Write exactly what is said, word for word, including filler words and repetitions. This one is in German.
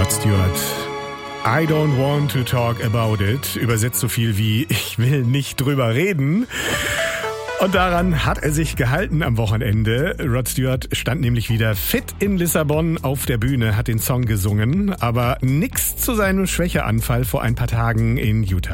Rod Stewart. I don't want to talk about it. Übersetzt so viel wie ich will nicht drüber reden. Und daran hat er sich gehalten am Wochenende. Rod Stewart stand nämlich wieder fit in Lissabon auf der Bühne, hat den Song gesungen, aber nix zu seinem Schwächeanfall vor ein paar Tagen in Utah.